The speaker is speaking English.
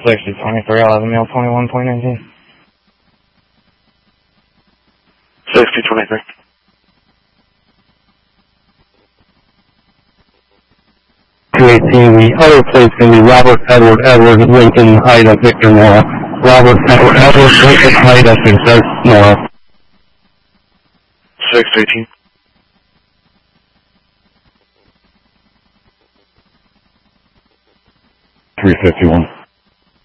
6023, 11 mil 21.19. 6023. The other plate's going to be Robert Edward Lincoln Ida Victor Nora. Robert Edward Lincoln Ida Victor Nora. 618. 351.